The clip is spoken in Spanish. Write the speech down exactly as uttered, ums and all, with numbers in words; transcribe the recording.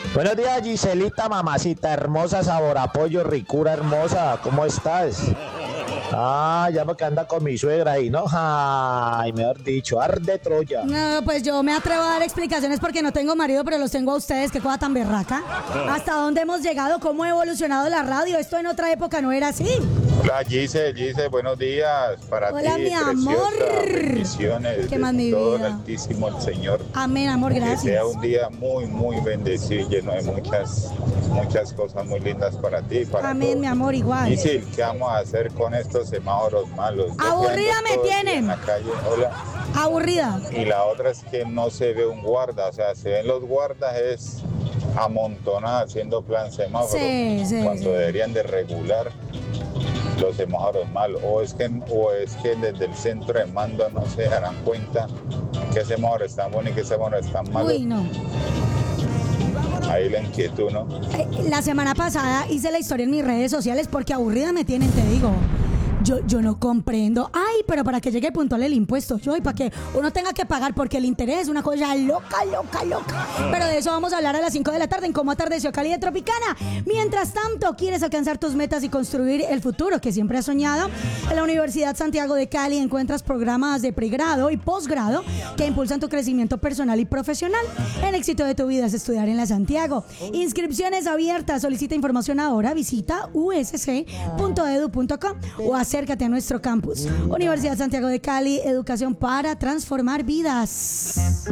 Buenos días, Giselita, mamacita hermosa, sabor a pollo, ricura hermosa, ¿cómo estás? Ah, ya porque anda con mi suegra ahí, ¿no? Ay, mejor dicho, arde Troya. No, pues yo me atrevo a dar explicaciones porque no tengo marido, pero los tengo a ustedes. Qué cosa tan berraca. ¿Hasta dónde hemos llegado? ¿Cómo ha evolucionado la radio? Esto en otra época no era así. Hola Gise, Gise, buenos días para Hola, ti, mi preciosa, amor. bendiciones ¿Qué de más, mi todo el vida? Altísimo el Señor. Amén, amor, Que gracias. sea un día muy, muy bendecido, lleno de muchas, muchas cosas muy lindas para ti y para Amén, todos. mi amor, igual. Gise, ¿qué vamos a hacer con estos semáforos malos? Ya que Aburrida ando me todo el día tienen. En la calle, hola. Aburrida. Y la otra es que no se ve un guarda, o sea, se ven los guardas es amontonada haciendo plan semáforo, Sí, sí, cuando sí. deberían de regular los semáforos mal, o es que o es que desde el centro de mando no se darán cuenta qué semáforos están buenos y qué semáforos están malos. Uy, no. Ahí la inquietud, ¿no? Eh, La semana pasada hice la historia en mis redes sociales porque aburrida me tienen, te digo. Yo, yo no comprendo. Ay, pero para que llegue puntual el impuesto, yo, y para que uno tenga que pagar porque el interés es una cosa loca, loca, loca. Pero de eso vamos a hablar a las cinco de la tarde en Cómo Atardeció Cali de Tropicana. Mientras tanto, ¿quieres alcanzar tus metas y construir el futuro que siempre has soñado? En la Universidad Santiago de Cali encuentras programas de pregrado y posgrado que impulsan tu crecimiento personal y profesional. El éxito de tu vida es estudiar en la Santiago. Inscripciones abiertas. Solicita información ahora. Visita u s c punto e d u punto com o acércate a nuestro campus. Universidad Santiago de Cali, educación para transformar vidas.